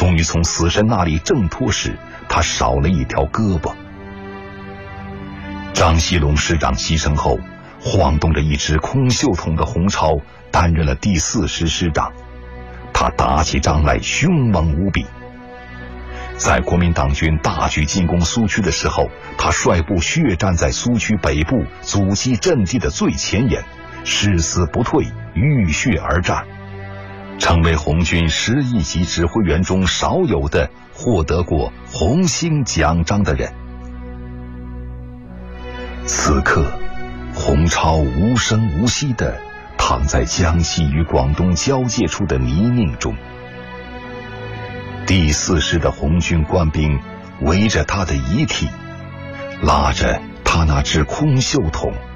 终于从死神那里挣脱时，他少了一条胳膊。张锡龙师长牺牲后，晃动着一只空袖筒的洪超担任了第4师师长。他打起仗来凶猛无比。在国民党军大举进攻苏区的时候，他率部血战在苏区北部阻击阵地的最前沿，誓死不退，浴血而战，成为红军11级指挥员中少有的获得过红星奖章的人。此刻，洪超无声无息地躺在江西与广东交界处的泥泞中。第4师的红军官兵围着他的遗体，拉着他那只空袖筒